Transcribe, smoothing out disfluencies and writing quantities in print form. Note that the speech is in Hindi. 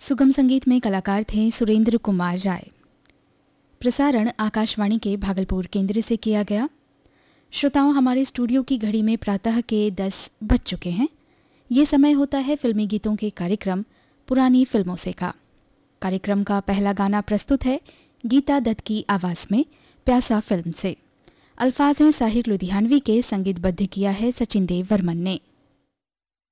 सुगम संगीत में कलाकार थे सुरेंद्र कुमार राय। प्रसारण आकाशवाणी के भागलपुर केंद्र से किया गया। श्रोताओं, हमारे स्टूडियो की घड़ी में प्रातः के 10 बज चुके हैं। ये समय होता है फिल्मी गीतों के कार्यक्रम पुरानी फिल्मों से का। कार्यक्रम का पहला गाना प्रस्तुत है गीता दत्त की आवाज में प्यासा फिल्म से। अल्फाज हैं साहिर लुधियानवी के, संगीतबद्ध किया है सचिन देव वर्मन ने।